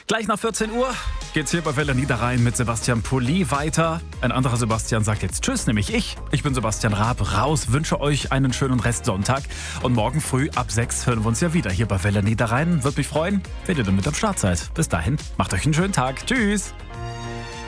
Gleich nach 14 Uhr geht's hier bei Welle Niederrhein mit Sebastian Pulli weiter. Ein anderer Sebastian sagt jetzt Tschüss, nämlich ich. Ich bin Sebastian Raab, raus, wünsche euch einen schönen Restsonntag. Und morgen früh ab 6 hören wir uns ja wieder hier bei Welle Niederrhein. Würde mich freuen, wenn ihr dann mit am Start seid. Bis dahin, macht euch einen schönen Tag. Tschüss.